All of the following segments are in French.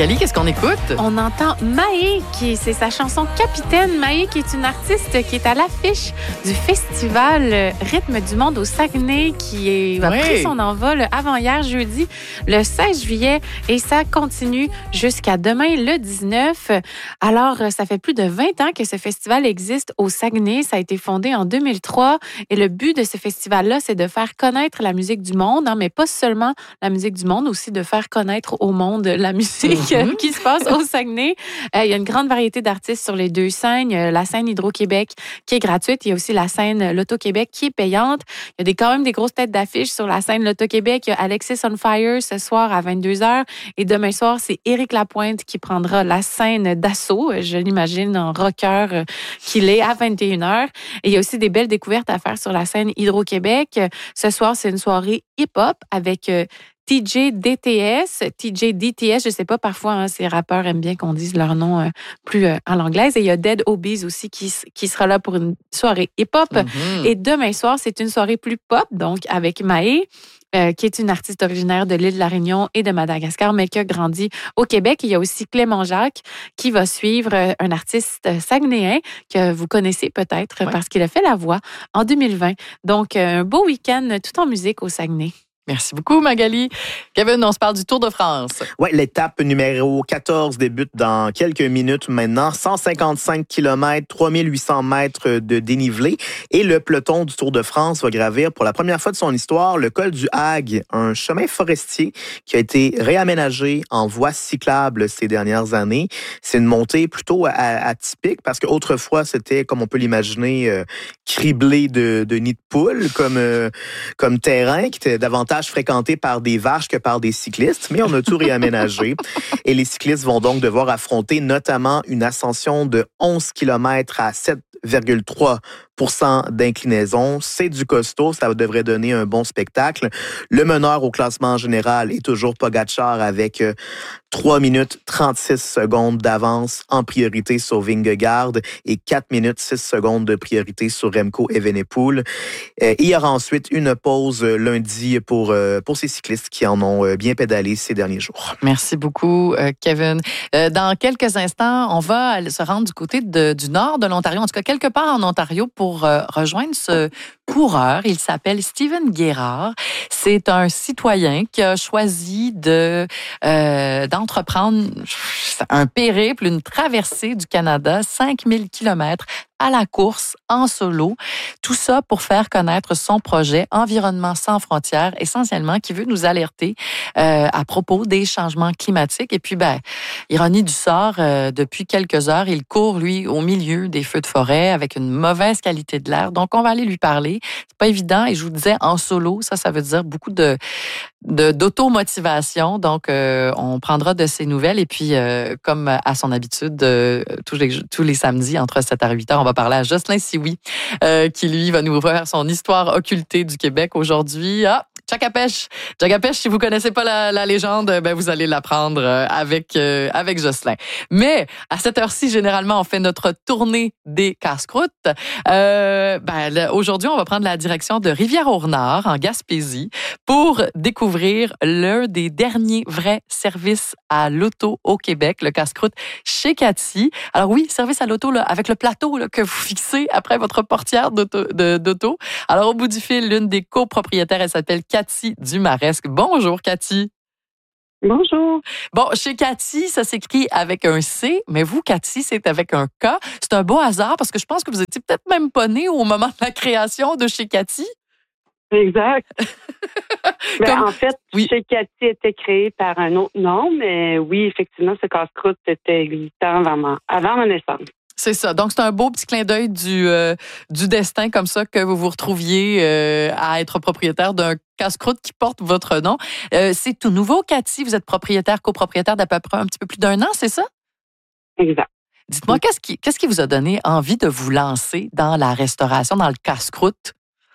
Magali, qu'est-ce qu'on écoute? On entend Maë, c'est sa chanson Capitaine. Maë, qui est une artiste qui est à l'affiche du festival Rythme du Monde au Saguenay, a pris son envol avant-hier, jeudi, le 16 juillet, et ça continue jusqu'à demain, le 19. Alors, ça fait plus de 20 ans que ce festival existe au Saguenay. Ça a été fondé en 2003, et le but de ce festival-là, c'est de faire connaître la musique du monde, mais pas seulement la musique du monde, aussi de faire connaître au monde la musique qui se passe au Saguenay. Il y a une grande variété d'artistes sur les deux scènes. Il y a la scène Hydro-Québec qui est gratuite. Il y a aussi la scène Loto-Québec qui est payante. Il y a quand même des grosses têtes d'affiche sur la scène Loto-Québec. Il y a Alexis on Fire ce soir à 22h. Et demain soir, c'est Éric Lapointe qui prendra la scène d'assaut. Je l'imagine en rocker qu'il est à 21h. Et il y a aussi des belles découvertes à faire sur la scène Hydro-Québec. Ce soir, c'est une soirée hip-hop avec TJ DTS, je sais pas, parfois, ces rappeurs aiment bien qu'on dise leur nom plus en l'anglaise. Et il y a Dead Obies aussi qui sera là pour une soirée hip-hop. Et demain soir, c'est une soirée plus pop, donc avec Maë, qui est une artiste originaire de l'île de la Réunion et de Madagascar, mais qui a grandi au Québec. Il y a aussi Clément Jacques qui va suivre un artiste saguenéen que vous connaissez peut-être parce qu'il a fait la voix en 2020. Donc, un beau week-end tout en musique au Saguenay. Merci beaucoup, Magali. Kevin, on se parle du Tour de France. Oui, l'étape numéro 14 débute dans quelques minutes maintenant. 155 km, 3800 mètres de dénivelé. Et le peloton du Tour de France va gravir pour la première fois de son histoire le col du Hague, un chemin forestier qui a été réaménagé en voie cyclable ces dernières années. C'est une montée plutôt atypique parce qu'autrefois, c'était, comme on peut l'imaginer, criblé de nids de poules comme terrain qui était davantage fréquenté par des vaches que par des cyclistes, mais on a tout réaménagé. Et les cyclistes vont donc devoir affronter notamment une ascension de 11 km à 7,3 % d'inclinaison. C'est du costaud, ça devrait donner un bon spectacle. Le meneur au classement général est toujours Pogačar avec 3 minutes 36 secondes d'avance en priorité sur Vingegaard et 4 minutes 6 secondes de priorité sur Remco Evenepoel. Il y aura ensuite une pause lundi pour ces cyclistes qui en ont bien pédalé ces derniers jours. Merci beaucoup, Kevin. Dans quelques instants, on va se rendre du côté du nord de l'Ontario, en tout cas quelque part en Ontario, pour rejoindre ce coureur. Il s'appelle Steven Guérard. C'est un citoyen qui a choisi d'entreprendre un périple, une traversée du Canada, 5000 kilomètres à la course, en solo. Tout ça pour faire connaître son projet Environnement sans frontières, essentiellement, qui veut nous alerter à propos des changements climatiques. Et puis, ironie du sort, depuis quelques heures, il court, lui, au milieu des feux de forêt avec une mauvaise qualité de l'air. Donc, on va aller lui parler. C'est pas évident. Et je vous disais, en solo, ça veut dire beaucoup d'automotivation. Donc, on prendra de ses nouvelles. Et puis, comme à son habitude, tous les samedis, entre 7 à 8 heures, on va parler à Jocelyn Sioui, qui, lui, va nous faire son histoire occultée du Québec aujourd'hui. Jack Pêche, si vous connaissez pas la légende, vous allez l'apprendre avec Jocelyn. Mais à cette heure-ci, généralement, on fait notre tournée des casse-croûtes. Aujourd'hui, on va prendre la direction de Rivière-au-Renard, en Gaspésie, pour découvrir l'un des derniers vrais services à l'auto au Québec, le casse-croûte chez Cathy. Alors oui, service à l'auto là, avec le plateau là, que vous fixez après votre portière d'auto. Alors au bout du fil, l'une des copropriétaires, elle s'appelle Cathy Dumaresque. Bonjour Cathy. Bonjour. Bon, chez Cathy, ça s'écrit avec un C, mais vous, Cathy, c'est avec un K. C'est un beau hasard parce que je pense que vous étiez peut-être même pas née au moment de la création de chez Cathy. Exact. En fait, oui. Chez Cathy était créé par un autre nom, mais oui, effectivement, ce casse-croûte était existant avant ma naissance. C'est ça. Donc, c'est un beau petit clin d'œil du destin comme ça que vous vous retrouviez à être propriétaire d'un casse-croûte qui porte votre nom. C'est tout nouveau, Cathy. Vous êtes copropriétaire d'à peu près un petit peu plus d'1 an, c'est ça? Exact. Dites-moi, qu'est-ce qui vous a donné envie de vous lancer dans la restauration, dans le casse-croûte?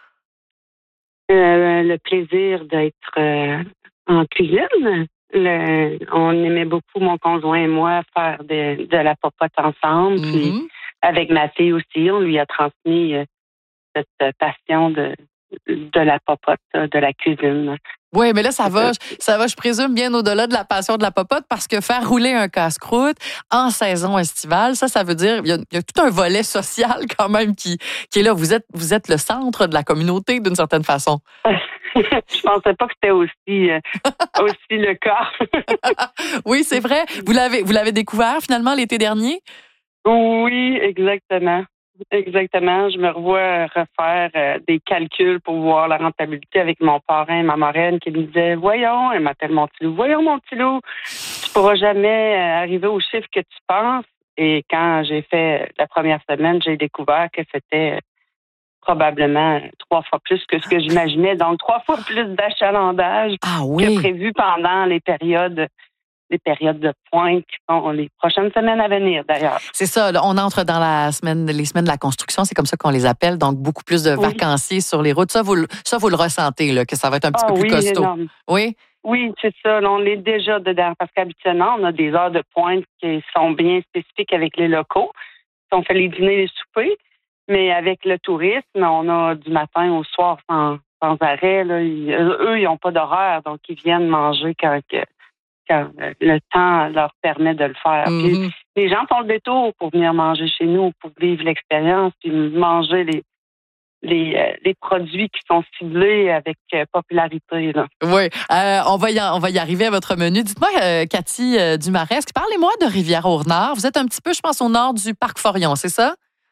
Le plaisir d'être en cuisine. On aimait beaucoup, mon conjoint et moi, faire de la popote ensemble. Puis avec ma fille aussi, on lui a transmis cette passion de de la popote, de la cuisine. Oui, mais là, ça va, je présume, bien au-delà de la passion de la popote, parce que faire rouler un casse-croûte en saison estivale, ça veut dire il y a tout un volet social quand même qui est là. Vous êtes le centre de la communauté d'une certaine façon. Je pensais pas que c'était aussi le cas. Oui, c'est vrai. Vous l'avez découvert finalement l'été dernier? Oui, exactement. Exactement. Je me revois refaire des calculs pour voir la rentabilité avec mon parrain, ma marraine, qui me disait, voyons, elle m'appelle mon petit loup, voyons mon petit loup, tu pourras jamais arriver au chiffre que tu penses. Et quand j'ai fait la première semaine, j'ai découvert que c'était probablement 3 fois plus que ce que j'imaginais, donc 3 fois plus d'achalandage que prévu pendant les périodes de pointe qui sont les prochaines semaines à venir, d'ailleurs. C'est ça, là, on entre dans les semaines de la construction, c'est comme ça qu'on les appelle, donc beaucoup plus de vacanciers sur les routes. Ça, vous le ressentez, là, que ça va être un petit peu plus costaud. Énorme. Oui? Oui, c'est ça. Là, on l'est déjà dedans, parce qu'habituellement, on a des heures de pointe qui sont bien spécifiques avec les locaux. On fait les dîners et les soupers, mais avec le tourisme, on a du matin au soir sans arrêt. Là. Eux, ils n'ont pas d'horaire, donc ils viennent manger quand le temps leur permet de le faire. Puis, les gens font le détour pour venir manger chez nous, pour vivre l'expérience, puis manger les produits qui sont ciblés avec popularité. Là. Oui, on va y arriver à votre menu. Dites-moi, Cathy Dumaresque, parlez-moi de Rivière-au-Nord. Vous êtes un petit peu, je pense, au nord du parc Forillon, c'est ça?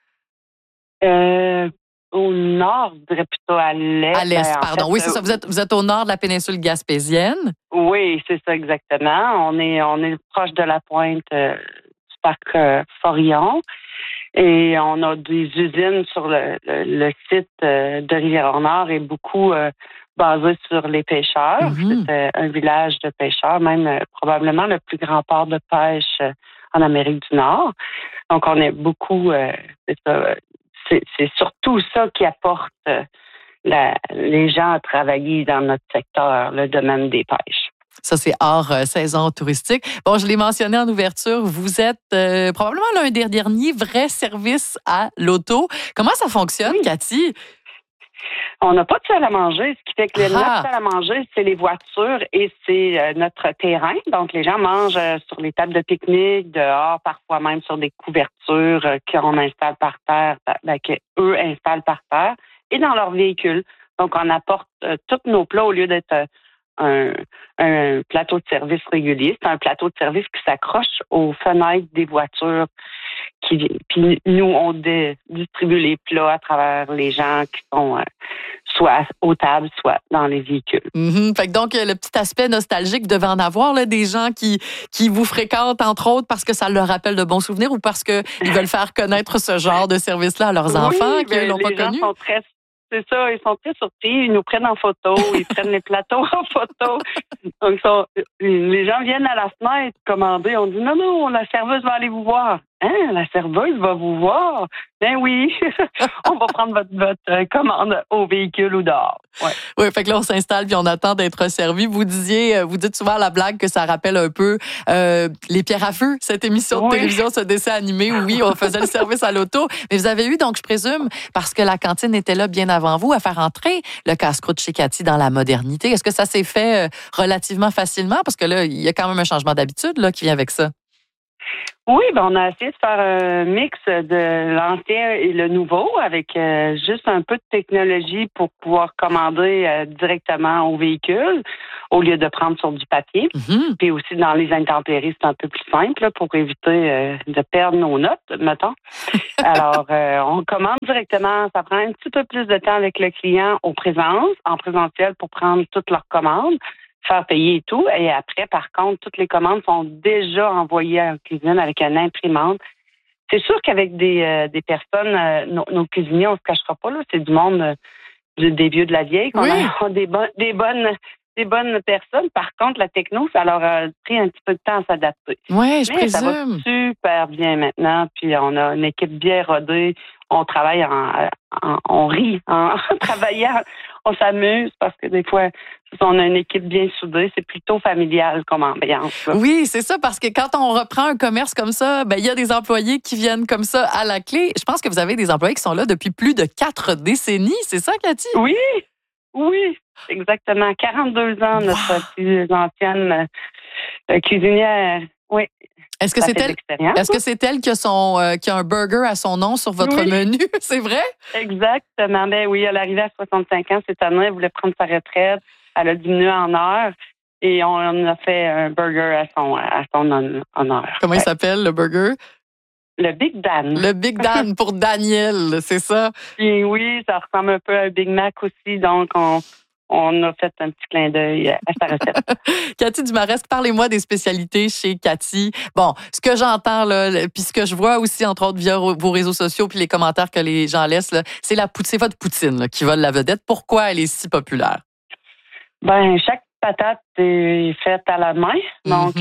Au nord, je dirais plutôt à l'est. À l'est, pardon. Oui, c'est ça. Vous êtes au nord de la péninsule gaspésienne. Oui, c'est ça exactement. On est proche de la pointe du parc Forillon. Et on a des usines sur le site de Rivière-au-Nord et beaucoup basé sur les pêcheurs. C'est un village de pêcheurs, même probablement le plus grand port de pêche en Amérique du Nord. Donc, on est beaucoup... c'est surtout ça qui apporte les gens à travailler dans notre secteur, le domaine des pêches. Ça, c'est hors saison touristique. Bon, je l'ai mentionné en ouverture, vous êtes probablement l'un des derniers vrais services à l'auto. Comment ça fonctionne, Cathy? On n'a pas de salle à manger, ce qui fait que notre salle à manger, c'est les voitures et c'est notre terrain. Donc, les gens mangent sur les tables de pique-nique, dehors, parfois même sur des couvertures qu'on installe par terre, qu'eux installent par terre, et dans leur véhicule. Donc, on apporte tous nos plats au lieu d'être un plateau de service régulier. C'est un plateau de service qui s'accroche aux fenêtres des voitures. Puis nous, on distribue les plats à travers les gens qui sont soit aux tables, soit dans les véhicules. Fait que donc, le petit aspect nostalgique devait en avoir, là, des gens qui vous fréquentent, entre autres, parce que ça leur rappelle de bons souvenirs ou parce qu'ils veulent faire connaître ce genre de service-là à leurs enfants qu'ils n'ont pas connus. C'est ça, ils sont très surpris. Ils nous prennent en photo, ils prennent les plateaux en photo. Donc, les gens viennent à la fenêtre commander. On dit non, la serveuse va aller vous voir. Hein, la serveuse va vous voir? Ben oui, on va prendre votre commande au véhicule ou dehors. Ouais. Oui, fait que là, on s'installe puis on attend d'être servi. Vous dites souvent à la blague que ça rappelle un peu Les Pierres à Feu, cette émission de télévision, ce dessin animé où, oui, on faisait le service à l'auto. Mais vous avez eu, donc, je présume, parce que la cantine était là bien avant vous, à faire entrer le casse-croûte chez Cathy dans la modernité. Est-ce que ça s'est fait relativement facilement? Parce que là, il y a quand même un changement d'habitude là, qui vient avec ça. Oui, on a essayé de faire un mix de l'ancien et le nouveau avec juste un peu de technologie pour pouvoir commander directement au véhicule au lieu de prendre sur du papier. Puis aussi dans les intempéries, c'est un peu plus simple là, pour éviter de perdre nos notes, mettons. Alors, on commande directement. Ça prend un petit peu plus de temps avec le client en présentiel pour prendre toutes leurs commandes, faire payer et tout. Et après, par contre, toutes les commandes sont déjà envoyées à la cuisine avec une imprimante. C'est sûr qu'avec des personnes, nos cuisiniers, on ne se cachera pas, là, c'est du monde des vieux de la vieille, qu'on a des bonnes personnes. Par contre, la techno, ça leur a pris un petit peu de temps à s'adapter. Oui, je présume. Ça va super bien maintenant. Puis on a une équipe bien rodée. On travaille on rit en travaillant. on s'amuse parce que des fois, on a une équipe bien soudée. C'est plutôt familial comme ambiance. Là. Oui, c'est ça, parce que quand on reprend un commerce comme ça, il y a des employés qui viennent comme ça à la clé. Je pense que vous avez des employés qui sont là depuis plus de 4 décennies. C'est ça, Cathy? Oui, exactement. 42 ans, notre plus ancienne cuisinière. Oui. Est-ce que c'est elle qui a un burger à son nom sur votre menu? C'est vrai? Exactement. Ben oui, elle est arrivée à 65 ans cette année. Elle voulait prendre sa retraite. Elle a diminué en heure et on a fait un burger à son honneur. Comment il s'appelle, le burger? Le Big Dan. Le Big Dan pour Daniel, c'est ça? Et oui, ça ressemble un peu à un Big Mac aussi. Donc, on a fait un petit clin d'œil à sa recette. Cathy Dumaresque, parlez-moi des spécialités chez Cathy. Bon, ce que j'entends, là, puis ce que je vois aussi, entre autres, via vos réseaux sociaux puis les commentaires que les gens laissent, là, c'est votre poutine là, qui vole la vedette. Pourquoi elle est si populaire? Ben, chaque patate est faite à la main. Donc,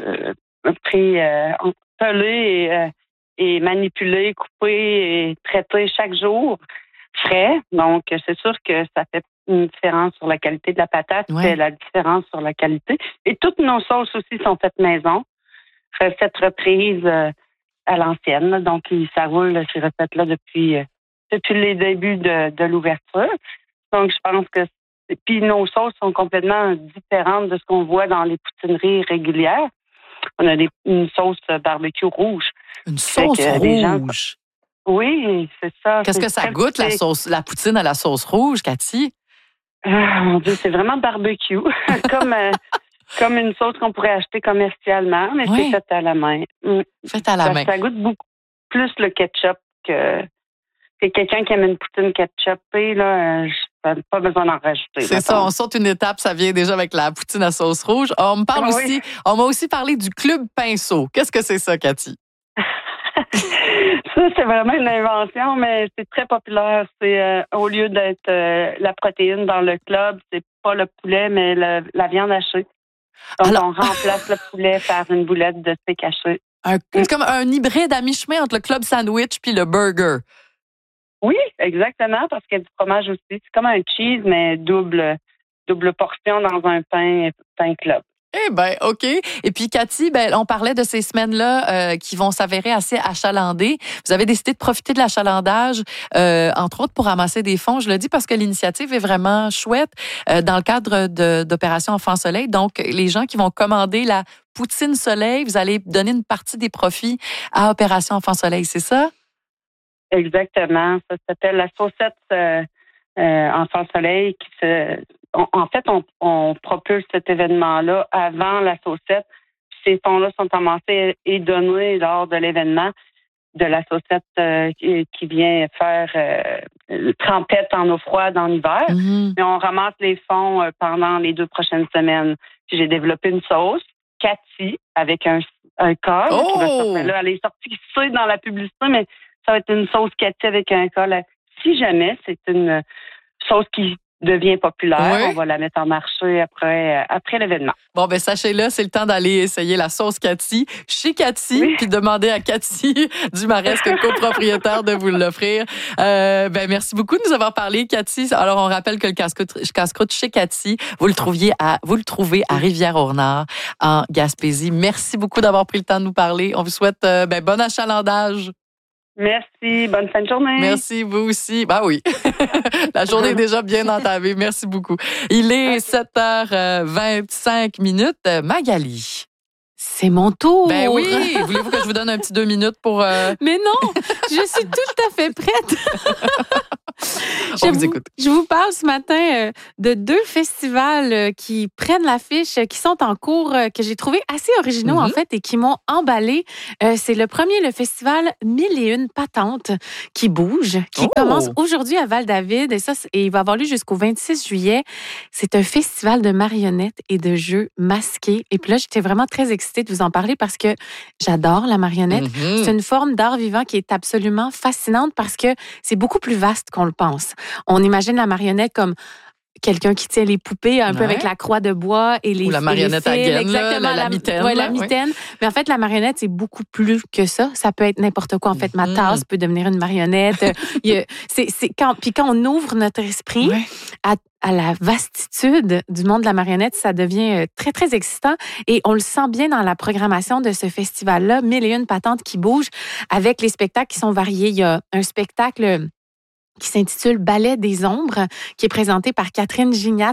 pelée et manipulée, coupée et traitée chaque jour, frais. Donc, c'est sûr que ça fait une différence sur la qualité de la patate, c'est la différence sur la qualité. Et toutes nos sauces aussi sont faites maison, recettes reprises à l'ancienne. Donc, ça roule ces recettes-là depuis les débuts de l'ouverture. Donc, je pense que puis nos sauces sont complètement différentes de ce qu'on voit dans les poutineries régulières. On a une sauce barbecue rouge. Une sauce rouge? Oui, c'est ça. Qu'est-ce que ça goûte, la poutine à la sauce rouge, Cathy? Mon Dieu, c'est vraiment barbecue. comme une sauce qu'on pourrait acheter commercialement, mais c'est fait à la main. Fait à la main. Ça goûte beaucoup plus le ketchup que quelqu'un qui aime une poutine ketchupée, là, pas besoin d'en rajouter. C'est ça, on saute une étape, ça vient déjà avec la poutine à sauce rouge. On m'a aussi parlé du Club Pinceau. Qu'est-ce que c'est ça, Cathy? Ça, c'est vraiment une invention, mais c'est très populaire. C'est au lieu d'être la protéine dans le club, c'est pas le poulet, mais la viande hachée. Donc, on remplace le poulet par une boulette de steak haché. C'est comme un hybride à mi-chemin entre le club sandwich puis le burger. Oui, exactement, parce qu'il y a du fromage aussi. C'est comme un cheese, mais double portion dans un pain club. Eh bien, OK. Et puis, Cathy, on parlait de ces semaines-là qui vont s'avérer assez achalandées. Vous avez décidé de profiter de l'achalandage, entre autres, pour ramasser des fonds. Je le dis parce que l'initiative est vraiment chouette dans le cadre d'Opération Enfant Soleil. Donc, les gens qui vont commander la poutine soleil, vous allez donner une partie des profits à Opération Enfant Soleil, c'est ça? Exactement. Ça s'appelle la saucette Enfant Soleil En fait, on propulse cet événement-là avant la saucette. Ces fonds-là sont amassés et donnés lors de l'événement de la saucette qui vient faire trempette en eau froide en hiver. Mm-hmm. Et on ramasse les fonds pendant les 2 prochaines semaines. Puis j'ai développé une sauce, Cathy, avec un col qui va sortir là. Elle est sortie dans la publicité, mais ça va être une sauce Cathy avec un col. Si jamais c'est une sauce qui devient populaire, on va la mettre en marché après l'événement. Bon, sachez-le, c'est le temps d'aller essayer la sauce Cathy chez Cathy, puis demander à Cathy Dumaresque, copropriétaire, de vous l'offrir. Merci beaucoup de nous avoir parlé, Cathy. Alors, on rappelle que le casse-croûte chez Cathy, vous le trouvez à Rivière-au-Nord, en Gaspésie. Merci beaucoup d'avoir pris le temps de nous parler. On vous souhaite bon achalandage. Merci. Bonne fin de journée. Merci, vous aussi. Oui. La journée est déjà bien entamée. Merci beaucoup. Il est 7h25. Magali. C'est mon tour. Ben oui. Voulez-vous que je vous donne un petit 2 minutes pour... Mais non, je suis tout à fait prête. On vous écoute. Je vous parle ce matin de 2 festivals qui prennent l'affiche, qui sont en cours, que j'ai trouvé assez originaux, en fait, et qui m'ont emballée. C'est le premier, le festival 1001 patentes qui bouge, qui commence aujourd'hui à Val-David, et il va avoir lieu jusqu'au 26 juillet. C'est un festival de marionnettes et de jeux masqués. Et puis là, j'étais vraiment très excitée de vous en parler parce que j'adore la marionnette. C'est une forme d'art vivant qui est absolument fascinante parce que c'est beaucoup plus vaste qu'on le pense. On imagine la marionnette comme quelqu'un qui tient les poupées un peu avec la croix de bois et les ou la marionnette à gaine, exactement, la mitaine. Oui, la mitaine. Mais en fait, la marionnette, c'est beaucoup plus que ça. Ça peut être n'importe quoi. En fait, ma tasse peut devenir une marionnette. Puis quand on ouvre notre esprit à la vastitude du monde de la marionnette, ça devient très, très excitant. Et on le sent bien dans la programmation de ce festival-là, 1001 patentes qui bougent, avec les spectacles qui sont variés. Il y a un spectacle qui s'intitule Ballet des ombres, qui est présenté par Catherine Gignac,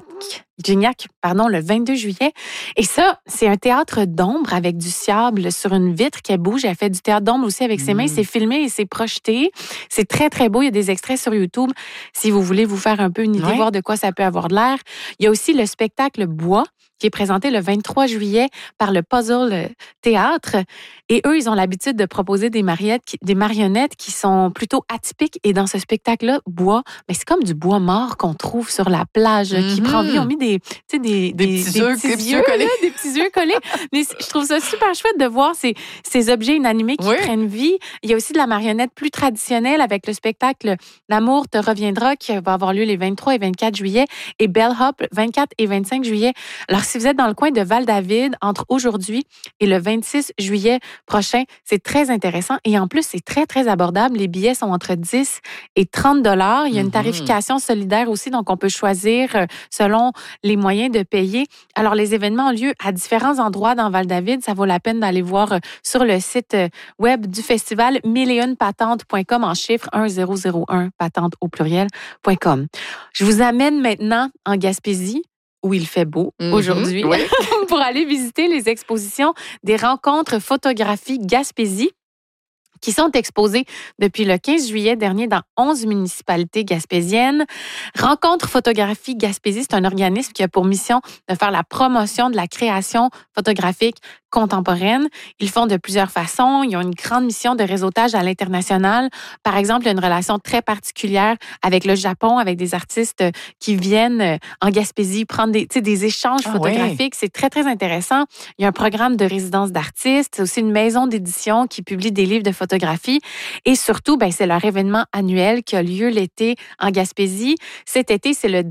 le 22 juillet. Et ça, c'est un théâtre d'ombre avec du sable sur une vitre qui bouge. Elle fait du théâtre d'ombre aussi avec ses mains. C'est filmé et c'est projeté. C'est très, très beau. Il y a des extraits sur YouTube si vous voulez vous faire un peu une idée, voir de quoi ça peut avoir de l'air. Il y a aussi le spectacle Bois, qui est présenté le 23 juillet par le Puzzle Théâtre. Et eux, ils ont l'habitude de proposer des marionnettes qui sont plutôt atypiques. Et dans ce spectacle-là, Bois, mais c'est comme du bois mort qu'on trouve sur la plage qui prend vie. On met des petits yeux collés. Mais je trouve ça super chouette de voir ces objets inanimés qui prennent vie. Il y a aussi de la marionnette plus traditionnelle avec le spectacle L'amour te reviendra qui va avoir lieu les 23 et 24 juillet et Bellhop 24 et 25 juillet. Alors, si vous êtes dans le coin de Val-David, entre aujourd'hui et le 26 juillet prochain, c'est très intéressant. Et en plus, c'est très, très abordable. Les billets sont entre 10 et 30 $. Il y a une tarification solidaire aussi, donc on peut choisir selon les moyens de payer. Alors, les événements ont lieu à différents endroits dans Val-David. Ça vaut la peine d'aller voir sur le site web du festival 1001patentes.com en chiffre 1001 patentes au pluriel.com. Je vous amène maintenant en Gaspésie, où il fait beau aujourd'hui, pour aller visiter les expositions des rencontres photographie Gaspésie qui sont exposées depuis le 15 juillet dernier dans 11 municipalités gaspésiennes. Rencontre photographie Gaspésie, c'est un organisme qui a pour mission de faire la promotion de la création photographique contemporaine. Ils le font de plusieurs façons. Ils ont une grande mission de réseautage à l'international. Par exemple, il y a une relation très particulière avec le Japon, avec des artistes qui viennent en Gaspésie prendre des échanges photographiques. C'est très, très intéressant. Il y a un programme de résidence d'artistes. C'est aussi une maison d'édition qui publie des livres de photographie. Et surtout, c'est leur événement annuel qui a lieu l'été en Gaspésie. Cet été, c'est la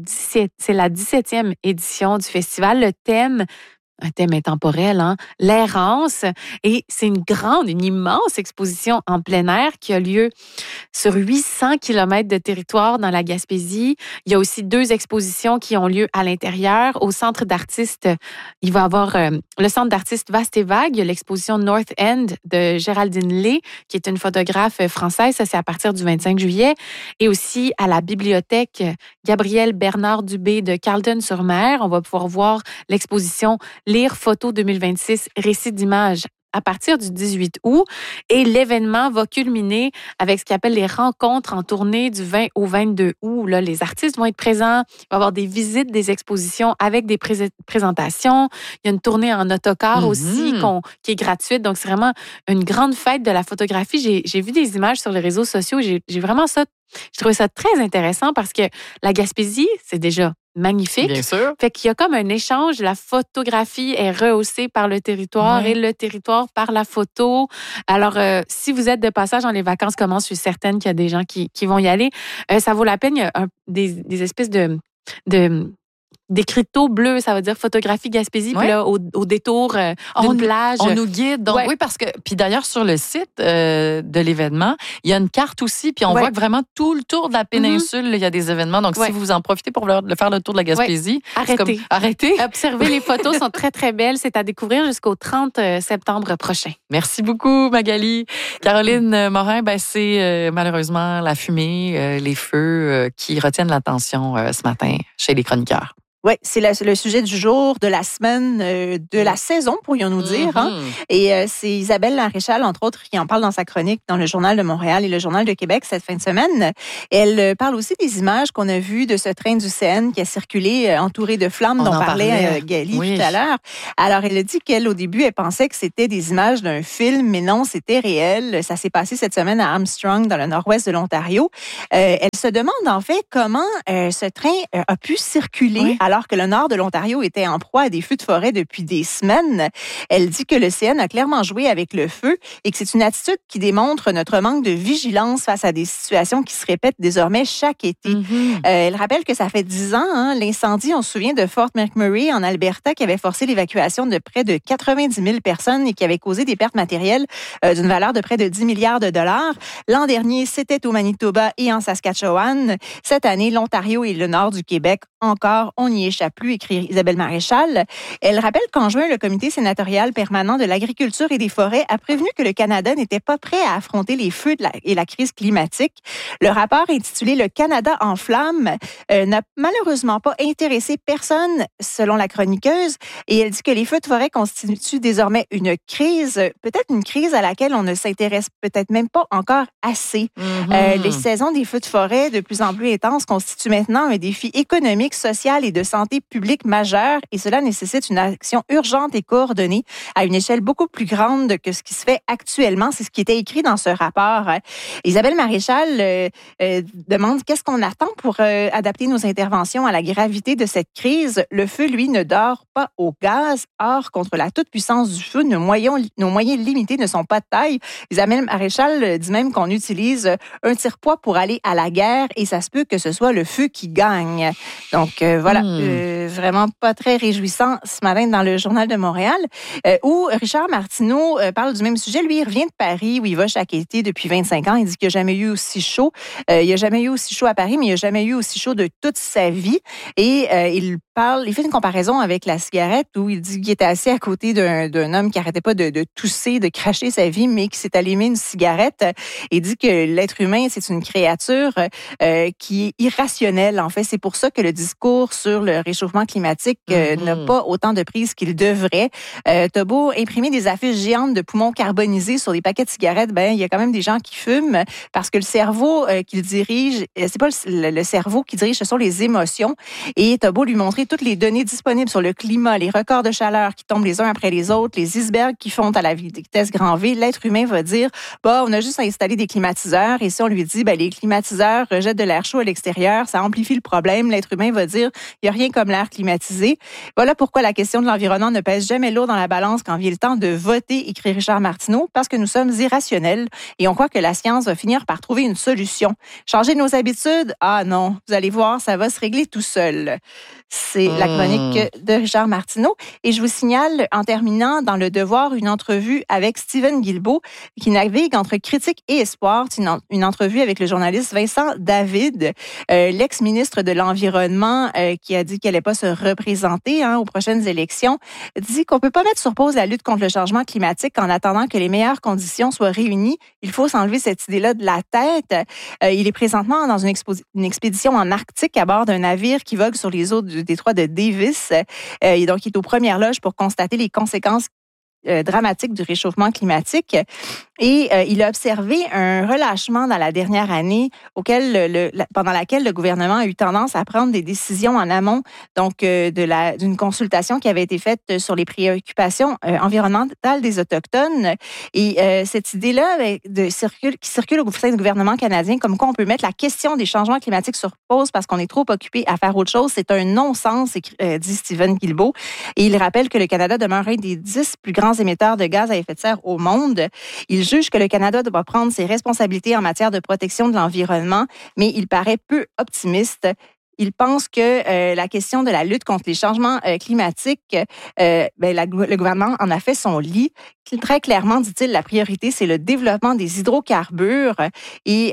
17e édition du festival. Le thème, un thème intemporel, l'errance. Et c'est une immense exposition en plein air qui a lieu sur 800 km de territoire dans la Gaspésie. Il y a aussi 2 expositions qui ont lieu à l'intérieur. Au centre d'artistes, il va y avoir le centre d'artistes Vaste et Vague. Il y a l'exposition North End de Géraldine Lay, qui est une photographe française. Ça, c'est à partir du 25 juillet. Et aussi à la bibliothèque Gabriel Bernard Dubé de Carleton-sur-Mer. On va pouvoir voir l'exposition Lire Photo 2026, récits d'images à partir du 18 août. Et l'événement va culminer avec ce qu'on appelle les rencontres en tournée du 20 au 22 août. Là, les artistes vont être présents. Il va y avoir des visites, des expositions avec des présentations. Il y a une tournée en autocar aussi qui est gratuite. Donc, c'est vraiment une grande fête de la photographie. J'ai vu des images sur les réseaux sociaux. J'ai vraiment ça. Je trouvais ça très intéressant parce que la Gaspésie, c'est déjà magnifique. Bien sûr. Fait qu'il y a comme un échange. La photographie est rehaussée par le territoire et le territoire par la photo. Alors, si vous êtes de passage dans les vacances commencent, je suis certaine qu'il y a des gens qui vont y aller. Ça vaut la peine. Il y a des espèces d'écriteaux bleus, ça veut dire photographie Gaspésie, puis là, au détour d'une plage. On nous guide. Donc, oui, parce que, puis d'ailleurs, sur le site de l'événement, il y a une carte aussi, puis on voit que vraiment tout le tour de la péninsule, il y a des événements. Donc, si vous en profitez pour faire le tour de la Gaspésie, arrêtez. Observez, les photos sont très, très belles. C'est à découvrir jusqu'au 30 septembre prochain. Merci beaucoup, Magali. Caroline Morin, c'est malheureusement la fumée, les feux qui retiennent l'attention ce matin chez les chroniqueurs. Oui, c'est le sujet du jour, de la semaine, de la saison, pourrions-nous dire. Et c'est Isabelle Laréchal, entre autres, qui en parle dans sa chronique dans le Journal de Montréal et le Journal de Québec cette fin de semaine. Elle parle aussi des images qu'on a vues de ce train du CN qui a circulé entouré de flammes dont parlait Gali tout à l'heure. Alors, elle a dit qu'elle, au début, elle pensait que c'était des images d'un film, mais non, c'était réel. Ça s'est passé cette semaine à Armstrong, dans le nord-ouest de l'Ontario. Elle se demande, en fait, comment ce train a pu circuler alors alors que le nord de l'Ontario était en proie à des feux de forêt depuis des semaines. Elle dit que le CN a clairement joué avec le feu et que c'est une attitude qui démontre notre manque de vigilance face à des situations qui se répètent désormais chaque été. Elle rappelle que ça fait 10 ans, l'incendie, on se souvient de Fort McMurray en Alberta qui avait forcé l'évacuation de près de 90 000 personnes et qui avait causé des pertes matérielles d'une valeur de près de 10 milliards de dollars. L'an dernier, c'était au Manitoba et en Saskatchewan. Cette année, l'Ontario et le nord du Québec, encore, on n'y échappe plus, écrit Isabelle Maréchal. Elle rappelle qu'en juin, le comité sénatorial permanent de l'agriculture et des forêts a prévenu que le Canada n'était pas prêt à affronter les feux et la crise climatique. Le rapport intitulé « Le Canada en flammes » n'a malheureusement pas intéressé personne, selon la chroniqueuse, et elle dit que les feux de forêt constituent désormais une crise, peut-être une crise à laquelle on ne s'intéresse peut-être même pas encore assez. Les saisons des feux de forêt de plus en plus intenses constituent maintenant un défi économique, social et de santé publique majeur, et cela nécessite une action urgente et coordonnée à une échelle beaucoup plus grande que ce qui se fait actuellement. C'est ce qui était écrit dans ce rapport. Isabelle Maréchal demande qu'est-ce qu'on attend pour adapter nos interventions à la gravité de cette crise. Le feu, lui, ne dort pas au gaz. Or, contre la toute-puissance du feu, nos moyens limités ne sont pas de taille. Isabelle Maréchal dit même qu'on utilise un tire-poids pour aller à la guerre et ça se peut que ce soit le feu qui gagne. Donc, voilà, vraiment pas très réjouissant ce matin dans le Journal de Montréal, où Richard Martineau parle du même sujet. Lui, il revient de Paris, où il va chaque été depuis 25 ans. Il dit qu'il n'y a jamais eu aussi chaud. Il n'y a jamais eu aussi chaud à Paris, mais il n'y a jamais eu aussi chaud de toute sa vie. Et il fait une comparaison avec la cigarette, où il dit qu'il était assis à côté d'un homme qui n'arrêtait pas de tousser, de cracher sa vie, mais qui s'est allumé une cigarette. Et dit que l'être humain, c'est une créature qui est irrationnelle. En fait, c'est pour ça que le discours sur le réchauffement climatique n'a pas autant de prise qu'il devrait. T'as beau imprimer des affiches géantes de poumons carbonisés sur des paquets de cigarettes, il y a quand même des gens qui fument parce que le cerveau qu'il dirige, c'est pas le cerveau qui dirige, ce sont les émotions. Et t'as beau lui montrer toutes les données disponibles sur le climat, les records de chaleur qui tombent les uns après les autres, les icebergs qui fondent à la vitesse grand V, l'être humain va dire, on a juste à installer des climatiseurs. Et si on lui dit, les climatiseurs rejettent de l'air chaud à l'extérieur, ça amplifie le problème, l'être humain va dire, il n'y a rien comme l'air climatisé. Voilà pourquoi la question de l'environnement ne pèse jamais lourd dans la balance quand vient le temps de voter, écrit Richard Martineau, parce que nous sommes irrationnels et on croit que la science va finir par trouver une solution. Changer nos habitudes? Ah non, vous allez voir, ça va se régler tout seul. C'est la chronique de Richard Martineau. Et je vous signale, en terminant, dans Le Devoir, une entrevue avec Stephen Guilbeault, qui navigue entre critique et espoir. C'est une entrevue avec le journaliste Vincent David, l'ex-ministre de l'Environnement, qui a dit qu'elle n'allait pas se représenter aux prochaines élections, dit qu'on ne peut pas mettre sur pause la lutte contre le changement climatique en attendant que les meilleures conditions soient réunies. Il faut s'enlever cette idée-là de la tête. Il est présentement dans une expédition en Arctique à bord d'un navire qui vogue sur les eaux du détroit de Davis. Et donc, il est aux premières loges pour constater les conséquences dramatique du réchauffement climatique. Et il a observé un relâchement dans la dernière année pendant laquelle le gouvernement a eu tendance à prendre des décisions en amont donc d'une consultation qui avait été faite sur les préoccupations environnementales des Autochtones. Et cette idée-là qui circule au sein du gouvernement canadien, comme quoi on peut mettre la question des changements climatiques sur pause parce qu'on est trop occupé à faire autre chose, c'est un non-sens, dit Stephen Guilbeault. Et il rappelle que le Canada demeure un des 10 plus grands émetteurs de gaz à effet de serre au monde. Il juge que le Canada doit prendre ses responsabilités en matière de protection de l'environnement, mais il paraît peu optimiste. Il pense que la question de la lutte contre les changements climatiques, le gouvernement en a fait son lit. Très clairement, dit-il, la priorité, c'est le développement des hydrocarbures et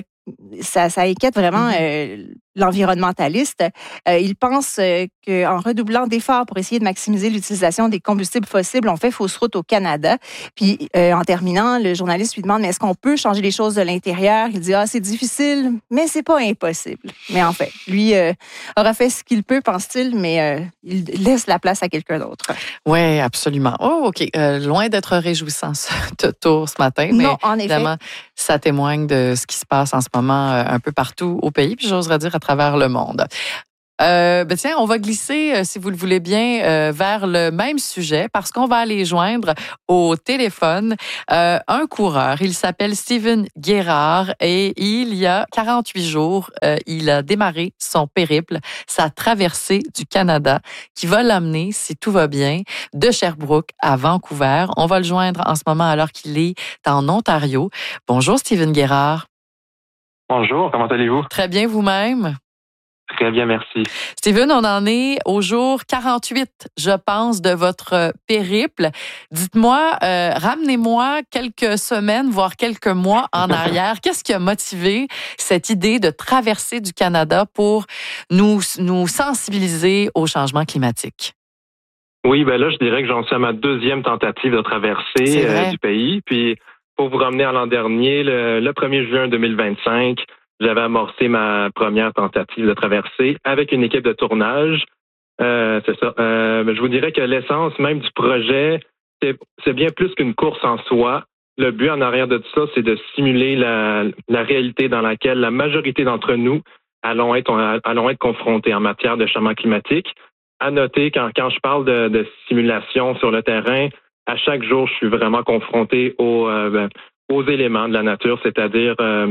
ça inquiète vraiment l'environnementaliste. Il pense qu'en redoublant d'efforts pour essayer de maximiser l'utilisation des combustibles fossiles, on fait fausse route au Canada. Puis, en terminant, le journaliste lui demande, mais est-ce qu'on peut changer les choses de l'intérieur? Il dit, c'est difficile, mais c'est pas impossible. Mais en fait, lui aura fait ce qu'il peut, pense-t-il, mais il laisse la place à quelqu'un d'autre. Oui, absolument. Oh, OK. Loin d'être réjouissant, ce tour ce matin. Mais non, en évidemment, effet. Ça témoigne de ce qui se passe en ce moment un peu partout au pays, puis j'oserais dire à travers le monde. Tiens, on va glisser, si vous le voulez bien, vers le même sujet parce qu'on va aller joindre au téléphone un coureur. Il s'appelle Steven Guérard et il y a 48 jours, il a démarré son périple, sa traversée du Canada qui va l'amener, si tout va bien, de Sherbrooke à Vancouver. On va le joindre en ce moment alors qu'il est en Ontario. Bonjour Steven Guérard. Bonjour, comment allez-vous? Très bien vous-même. Très bien, merci. Steven, on en est au jour 48, je pense, de votre périple. Dites-moi, ramenez-moi quelques semaines, voire quelques mois en arrière. Qu'est-ce qui a motivé cette idée de traverser du Canada pour nous sensibiliser au changement climatique? Oui, là, je dirais que j'en suis à ma deuxième tentative de traversée du pays. Puis, pour vous ramener à l'an dernier, le 1er juin 2025, j'avais amorcé ma première tentative de traversée avec une équipe de tournage. C'est ça. Je vous dirais que l'essence même du projet, c'est bien plus qu'une course en soi. Le but en arrière de tout ça, c'est de simuler la réalité dans laquelle la majorité d'entre nous allons être confrontés en matière de changement climatique. À noter, quand je parle de simulation sur le terrain, à chaque jour, je suis vraiment confronté aux éléments de la nature, c'est-à-dire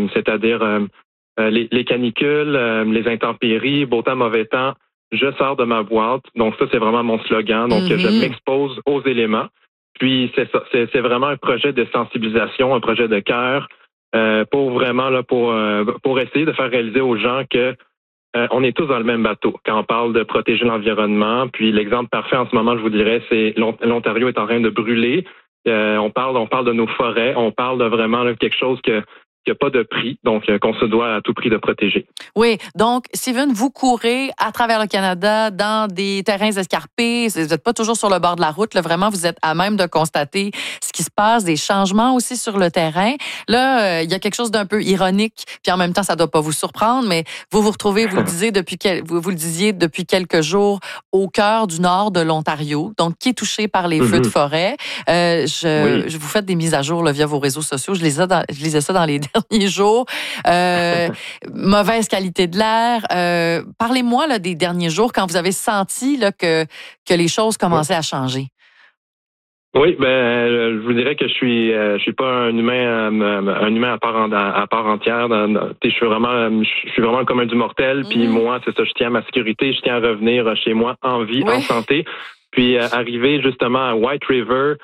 les canicules, les intempéries, beau temps, mauvais temps. Je sors de ma boîte. Donc ça, c'est vraiment mon slogan. Donc je m'expose aux éléments. Puis c'est ça, c'est vraiment un projet de sensibilisation, un projet de cœur pour vraiment pour essayer de faire réaliser aux gens que on est tous dans le même bateau quand on parle de protéger l'environnement. Puis l'exemple parfait en ce moment, je vous dirais, c'est l'Ontario est en train de brûler. On parle de nos forêts. On parle de vraiment quelque chose qui n'a pas de prix, donc qu'on se doit à tout prix de protéger. Oui, donc Steven, vous courez à travers le Canada dans des terrains escarpés, vous n'êtes pas toujours sur le bord de la route, là, vraiment vous êtes à même de constater ce qui se passe, des changements aussi sur le terrain. Là, il y a quelque chose d'un peu ironique, puis en même temps, ça ne doit pas vous surprendre, mais vous vous retrouvez, vous le disiez depuis quelques jours, au cœur du nord de l'Ontario, donc qui est touché par les feux de forêt. Je vous fais des mises à jour là, via vos réseaux sociaux, je lisais ça dans les derniers jours. Mauvaise qualité de l'air. Parlez-moi là, des derniers jours quand vous avez senti là, que les choses commençaient à changer. Oui, je vous dirais que je suis pas un humain à part entière. Je suis vraiment le commun du mortel. Puis moi, c'est ça, je tiens à ma sécurité, je tiens à revenir chez moi en vie, en santé. Puis arriver justement à White River,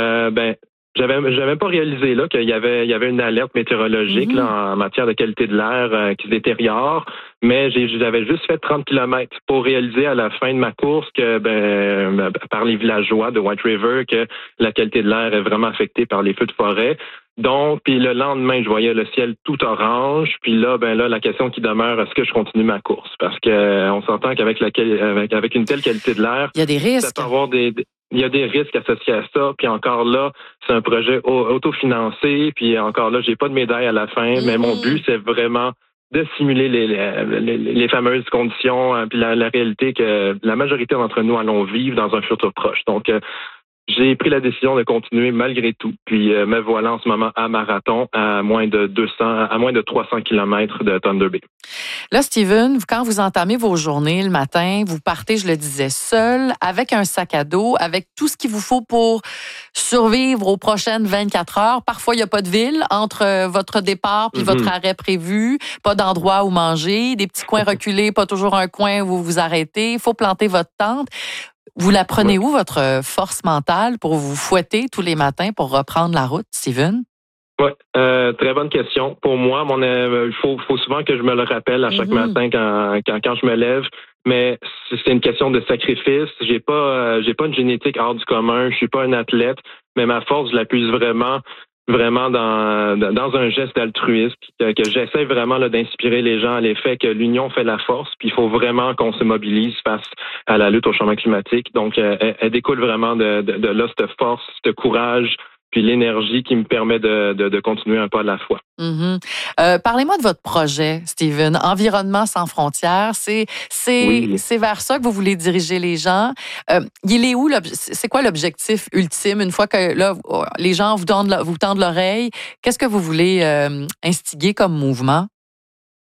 j'avais pas réalisé là qu'il y avait une alerte météorologique là, en matière de qualité de l'air qui se détériore, mais j'avais juste fait 30 km pour réaliser à la fin de ma course que par les villageois de White River que la qualité de l'air est vraiment affectée par les feux de forêt. Donc, puis le lendemain, je voyais le ciel tout orange. Puis là, la question qui demeure, est-ce que je continue ma course? Parce que on s'entend qu'avec avec une telle qualité de l'air, il y a des risques. Ça peut avoir il y a des risques associés à ça. Puis encore là, c'est un projet autofinancé. Puis encore là, j'ai pas de médaille à la fin. Mais mon but, c'est vraiment de simuler les fameuses conditions puis la réalité que la majorité d'entre nous allons vivre dans un futur proche. Donc, j'ai pris la décision de continuer malgré tout. Puis me voilà en ce moment à marathon à moins de 300 km de Thunder Bay. Là, Steven, quand vous entamez vos journées le matin, vous partez, je le disais, seul, avec un sac à dos, avec tout ce qu'il vous faut pour survivre aux prochaines 24 heures. Parfois, il n'y a pas de ville entre votre départ puis votre arrêt prévu, pas d'endroit où manger, des petits coins reculés, pas toujours un coin où vous vous arrêtez. Il faut planter votre tente. Vous la prenez où, votre force mentale, pour vous fouetter tous les matins pour reprendre la route, Steven? Oui, très bonne question. Pour moi, il faut souvent que je me le rappelle à chaque matin quand je me lève. Mais c'est une question de sacrifice. J'ai pas une génétique hors du commun. Je suis pas un athlète, mais ma force, je la puise vraiment dans un geste d'altruisme que j'essaie vraiment là, d'inspirer les gens à l'effet que l'union fait la force, puis il faut vraiment qu'on se mobilise face à la lutte au changement climatique. Donc, elle découle vraiment de là, cette force, ce courage, puis l'énergie qui me permet de continuer un pas à la fois. Parlez-moi de votre projet, Steven. Environnement sans frontières, c'est vers ça que vous voulez diriger les gens. Il est où? C'est quoi l'objectif ultime une fois que là, les gens vous tendent l'oreille? Qu'est-ce que vous voulez instiguer comme mouvement?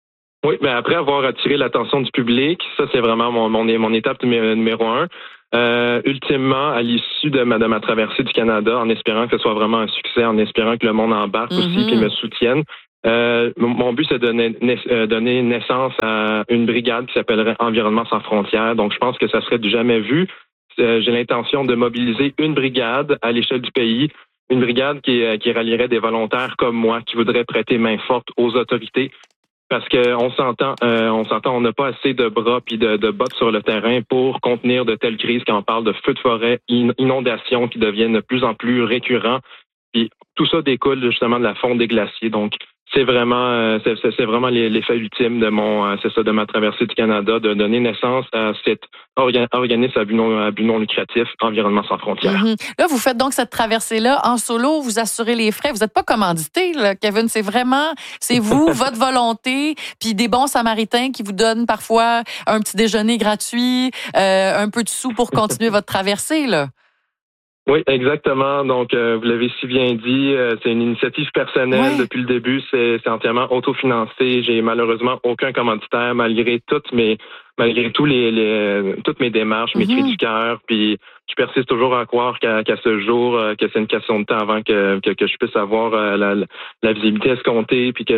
Oui, ben après avoir attiré l'attention du public, ça c'est vraiment mon étape numéro 1. Ultimement, à l'issue de ma traversée du Canada, en espérant que ce soit vraiment un succès, en espérant que le monde embarque aussi puis me soutienne, mon but c'est de donner naissance à une brigade qui s'appellerait Environnement sans frontières. Donc je pense que ça serait du jamais vu. J'ai l'intention de mobiliser une brigade à l'échelle du pays, une brigade qui rallierait des volontaires comme moi, qui voudraient prêter main forte aux autorités. Parce que on s'entend, on n'a pas assez de bras puis de bottes sur le terrain pour contenir de telles crises quand on parle de feux de forêt, inondations qui deviennent de plus en plus récurrents. Puis tout ça découle justement de la fonte des glaciers. Donc c'est vraiment l'effet ultime de ma traversée du Canada, de donner naissance à cet organisme à but non lucratif, Environnement sans frontières. Là, vous faites donc cette traversée-là en solo, vous assurez les frais. Vous n'êtes pas commandité, là, Kevin. C'est vous, votre volonté, puis des bons samaritains qui vous donnent parfois un petit déjeuner gratuit, un peu de sous pour continuer votre traversée, là. Oui, exactement. Donc, vous l'avez si bien dit, c'est une initiative personnelle. Oui. Depuis le début, c'est entièrement autofinancé. J'ai malheureusement aucun commanditaire, malgré toutes mes démarches, mes cris du cœur. Puis, je persiste toujours à croire qu'à ce jour, que c'est une question de temps avant que je puisse avoir la visibilité escomptée, puis que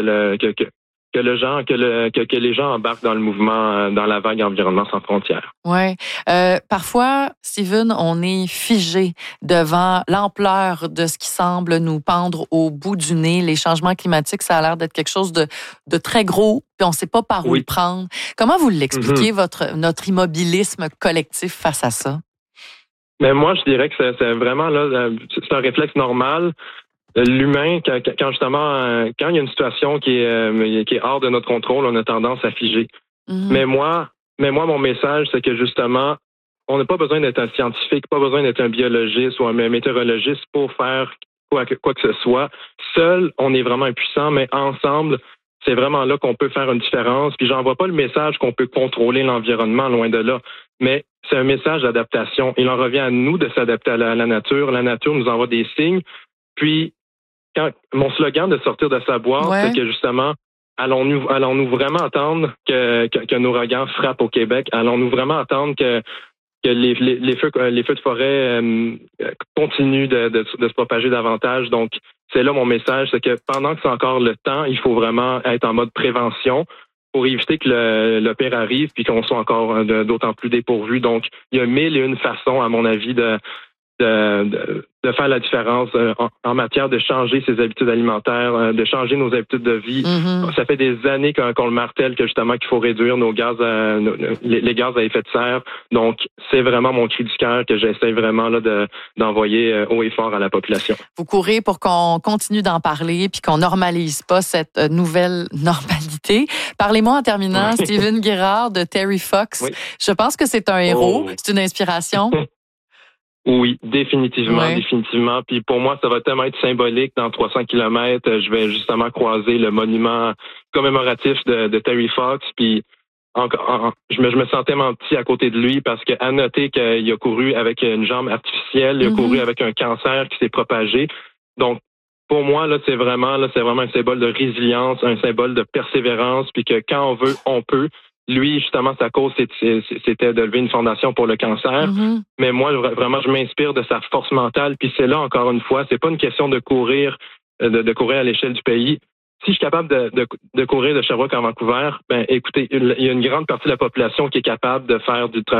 les gens embarquent dans le mouvement, dans la vague Environnement sans frontières. Oui. Parfois, Steven, on est figé devant l'ampleur de ce qui semble nous pendre au bout du nez. Les changements climatiques, ça a l'air d'être quelque chose de très gros, puis on ne sait pas par où le prendre. Comment vous l'expliquez, notre immobilisme collectif face à ça? Mais moi, je dirais que c'est vraiment là, c'est un réflexe normal. L'humain, quand il y a une situation qui est hors de notre contrôle, on a tendance à figer. Mais moi, mon message, c'est que justement, on n'a pas besoin d'être un scientifique, pas besoin d'être un biologiste ou un météorologiste pour faire quoi que ce soit. Seul, on est vraiment impuissant, mais ensemble, c'est vraiment là qu'on peut faire une différence. Puis j'envoie pas le message qu'on peut contrôler l'environnement, loin de là, mais c'est un message d'adaptation. Il en revient à nous de s'adapter à la nature. La nature nous envoie des signes. Puis, mon slogan de sortir de sa boîte, c'est que justement, allons-nous vraiment attendre qu'un ouragan frappe au Québec? Allons-nous vraiment attendre que les feux de forêt continuent de se propager davantage? Donc, c'est là mon message, c'est que pendant que c'est encore le temps, il faut vraiment être en mode prévention pour éviter que le pire arrive puis qu'on soit encore d'autant plus dépourvu. Donc, il y a 1001 façons, à mon avis, de faire la différence en matière de changer ses habitudes alimentaires, de changer nos habitudes de vie. Ça fait des années qu'on le martèle que justement qu'il faut réduire nos gaz, les gaz à effet de serre. Donc, c'est vraiment mon cri du cœur que j'essaie vraiment là d'envoyer haut et fort à la population. Vous courez pour qu'on continue d'en parler puis qu'on normalise pas cette nouvelle normalité. Parlez-moi en terminant, Steven Guérard de Terry Fox. Oui. Je pense que c'est un héros, c'est une inspiration. Oui, définitivement. Puis pour moi, ça va tellement être symbolique. Dans 300 kilomètres, je vais justement croiser le monument commémoratif de Terry Fox. Puis je me sens tellement petit à côté de lui parce qu'à noter qu'il a couru avec une jambe artificielle, il a couru avec un cancer qui s'est propagé. Donc pour moi, là, c'est vraiment un symbole de résilience, un symbole de persévérance, puis que quand on veut, on peut. Lui, justement, sa cause, c'était de lever une fondation pour le cancer. Mais moi, vraiment, je m'inspire de sa force mentale. Puis c'est là, encore une fois, c'est pas une question de courir, de courir à l'échelle du pays. Si je suis capable de courir de Sherbrooke à Vancouver, ben, écoutez, il y a une grande partie de la population qui est capable de faire du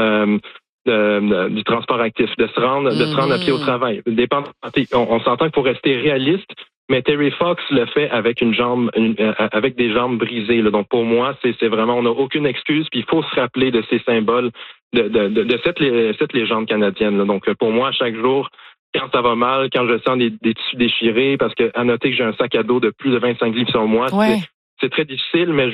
transport actif, de se rendre à pied au travail. On s'entend qu'il faut rester réaliste. Mais Terry Fox le fait avec avec des jambes brisées. Là. Donc pour moi, c'est vraiment, on n'a aucune excuse. Puis il faut se rappeler de ces symboles, de cette légende canadienne. Là. Donc pour moi, chaque jour, quand ça va mal, quand je sens des tissus déchirés, parce que à noter que j'ai un sac à dos de plus de 25 livres sur moi, c'est très difficile. Mais je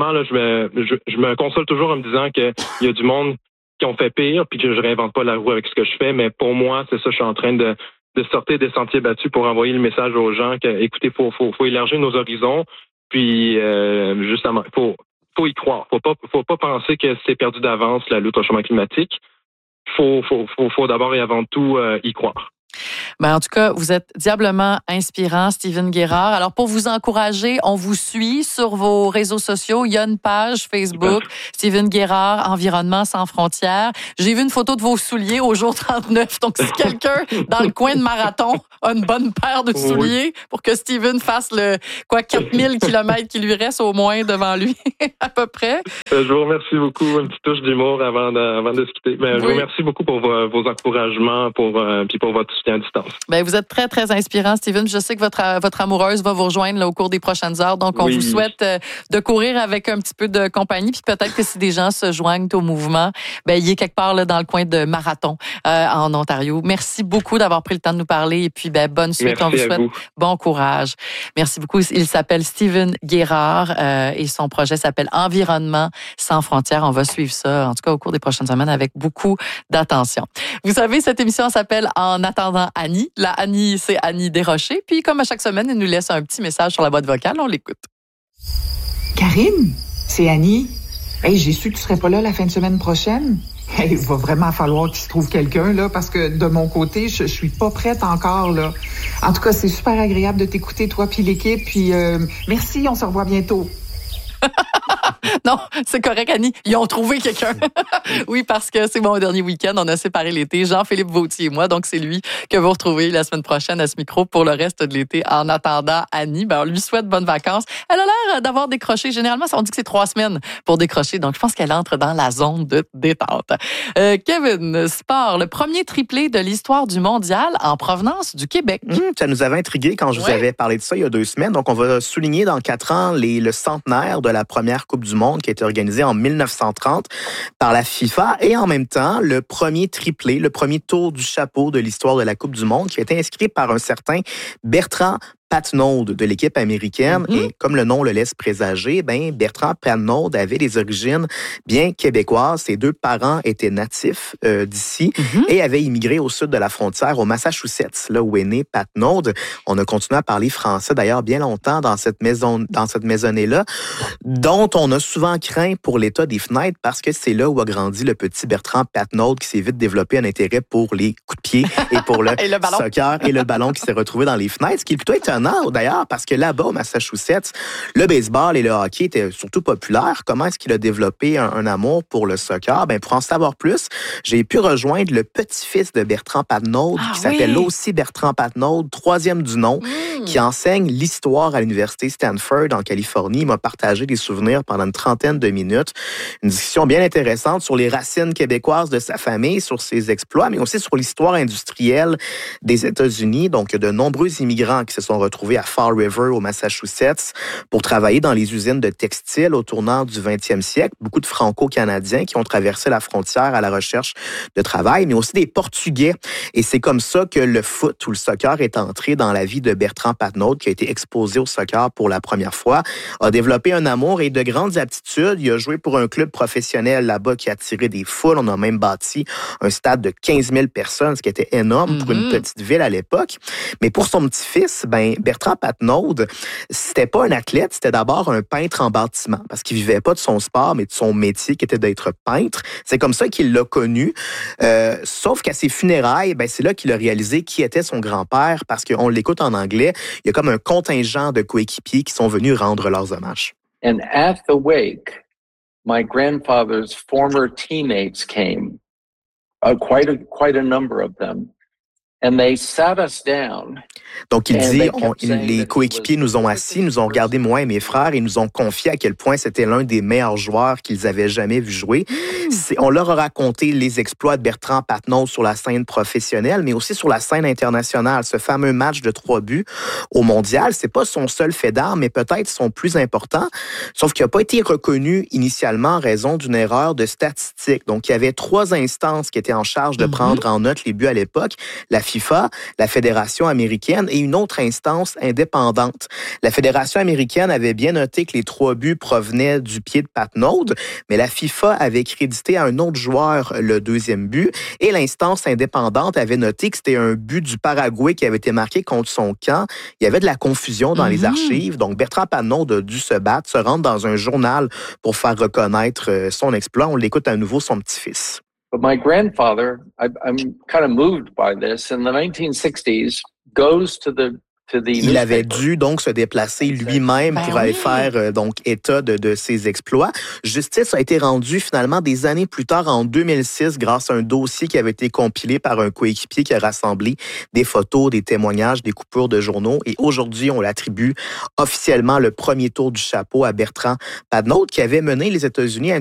me console toujours en me disant que il y a du monde qui ont fait pire, puis que je réinvente pas la roue avec ce que je fais. Mais pour moi, c'est ça, je suis en train de sortir des sentiers battus pour envoyer le message aux gens que, écoutez, faut élargir nos horizons, puis justement, faut y croire. Faut pas penser que c'est perdu d'avance la lutte au changement climatique. Faut d'abord et avant tout y croire. Ben, en tout cas, vous êtes diablement inspirant, Steven Guérard. Alors, pour vous encourager, on vous suit sur vos réseaux sociaux. Il y a une page Facebook, Steven Guérard, Environnement sans frontières. J'ai vu une photo de vos souliers au jour 39. Donc, si quelqu'un dans le coin de Marathon a une bonne paire de souliers pour que Steven fasse 4000 kilomètres qui lui reste au moins devant lui, à peu près. Je vous remercie beaucoup. Une petite touche d'humour avant de se quitter. Je vous remercie beaucoup pour vos encouragements puis pour votre soutien à distance. Ben, vous êtes très, très inspirant, Steven. Je sais que votre amoureuse va vous rejoindre au cours des prochaines heures. Donc, on vous souhaite de courir avec un petit peu de compagnie. Puis peut-être que si des gens se joignent au mouvement, il y est quelque part là, dans le coin de Marathon en Ontario. Merci beaucoup d'avoir pris le temps de nous parler. Et puis, bonne suite. Merci, on vous souhaite bon courage. Merci beaucoup. Il s'appelle Steven Guérard et son projet s'appelle Environnement sans frontières. On va suivre ça, en tout cas, au cours des prochaines semaines avec beaucoup d'attention. Vous savez, cette émission s'appelle En attendant Annie. La Annie, c'est Annie Desrochers. Puis, comme à chaque semaine, elle nous laisse un petit message sur la boîte vocale. On l'écoute. Karine, c'est Annie. Hey, j'ai su que tu serais pas là la fin de semaine prochaine. Hey, il va vraiment falloir qu'il se trouve quelqu'un, là, parce que de mon côté, je suis pas prête encore, là. En tout cas, c'est super agréable de t'écouter, toi puis l'équipe. Puis, merci, on se revoit bientôt. Non, c'est correct, Annie. Ils ont trouvé quelqu'un. Oui, parce que c'est mon dernier week-end. On a séparé l'été. Jean-Philippe Vautier et moi. Donc, c'est lui que vous retrouvez la semaine prochaine à ce micro pour le reste de l'été. En attendant, Annie, on lui souhaite bonnes vacances. Elle a l'air d'avoir décroché. Généralement, on dit que c'est 3 semaines pour décrocher. Donc, je pense qu'elle entre dans la zone de détente. Kevin, sport, le premier triplé de l'histoire du mondial en provenance du Québec. Ça nous avait intrigué quand je vous avais parlé de ça il y a 2 semaines. Donc, on va souligner dans 4 ans le centenaire de la première Coupe du monde qui a été organisée en 1930 par la FIFA et en même temps, le premier triplé, le premier tour du chapeau de l'histoire de la Coupe du monde qui a été inscrit par un certain Bertrand Patnaud de l'équipe américaine. Et comme le nom le laisse présager, Bertrand Patnaud avait des origines bien québécoises. Ses 2 parents étaient natifs d'ici et avaient immigré au sud de la frontière, au Massachusetts, là où est né Patnaud. On a continué à parler français d'ailleurs bien longtemps dans cette maisonnée-là, dont on a souvent craint pour l'état des fenêtres parce que c'est là où a grandi le petit Bertrand Patnaud qui s'est vite développé un intérêt pour les coups de pied et pour le soccer et le ballon qui s'est retrouvé dans les fenêtres, ce qui est plutôt étonnant d'ailleurs, parce que là-bas, au Massachusetts, le baseball et le hockey étaient surtout populaires. Comment est-ce qu'il a développé un amour pour le soccer? Pour en savoir plus, j'ai pu rejoindre le petit-fils de Bertrand Patnaud, qui s'appelle aussi Bertrand Patnaud, 3e du nom, qui enseigne l'histoire à l'université Stanford en Californie. Il m'a partagé des souvenirs pendant une 30aine de minutes. Une discussion bien intéressante sur les racines québécoises de sa famille, sur ses exploits, mais aussi sur l'histoire industrielle des États-Unis. Donc, de nombreux immigrants qui se sont retrouvés à Fall River, au Massachusetts, pour travailler dans les usines de textiles au tournant du 20e siècle. Beaucoup de Franco-Canadiens qui ont traversé la frontière à la recherche de travail, mais aussi des Portugais. Et c'est comme ça que le foot ou le soccer est entré dans la vie de Bertrand Patnaud, qui a été exposé au soccer pour la première fois, a développé un amour et de grandes aptitudes. Il a joué pour un club professionnel là-bas qui a attiré des foules. On a même bâti un stade de 15 000 personnes, ce qui était énorme pour une petite ville à l'époque. Mais pour son petit-fils, Bertrand Patnaud, c'était pas un athlète, c'était d'abord un peintre en bâtiment, parce qu'il vivait pas de son sport, mais de son métier qui était d'être peintre. C'est comme ça qu'il l'a connu. Sauf qu'à ses funérailles, c'est là qu'il a réalisé qui était son grand-père, parce qu'on l'écoute en anglais, il y a comme un contingent de coéquipiers qui sont venus rendre leurs hommages. And at the wake, my grandfather's former teammates came, quite a number of them. And they sat us down. Donc, il dit, les coéquipiers nous ont assis, nous ont regardé, moi et mes frères, et nous ont confié à quel point c'était l'un des meilleurs joueurs qu'ils avaient jamais vu jouer. On leur a raconté les exploits de Bertrand Patnaud sur la scène professionnelle, mais aussi sur la scène internationale. Ce fameux match de 3 buts au mondial, c'est pas son seul fait d'armes, mais peut-être son plus important, sauf qu'il n'a pas été reconnu initialement en raison d'une erreur de statistique. Donc, il y avait 3 instances qui étaient en charge de prendre en note les buts à l'époque. La FIFA, la Fédération américaine et une autre instance indépendante. La Fédération américaine avait bien noté que les 3 buts provenaient du pied de Patnaud, mais la FIFA avait crédité à un autre joueur le 2e but et l'instance indépendante avait noté que c'était un but du Paraguay qui avait été marqué contre son camp. Il y avait de la confusion dans les archives, donc Bertrand Patnaud a dû se rendre dans un journal pour faire reconnaître son exploit. On l'écoute à nouveau, son petit-fils. But my grandfather, I'm kind of moved by this, in the 1960s, goes to the Il avait dû donc se déplacer lui-même pour aller faire donc état de ses exploits. Justice a été rendue finalement des années plus tard, en 2006, grâce à un dossier qui avait été compilé par un coéquipier qui a rassemblé des photos, des témoignages, des coupures de journaux. Et aujourd'hui, on l'attribue officiellement le premier tour du chapeau à Bertrand Padnaud, qui avait mené les États-Unis à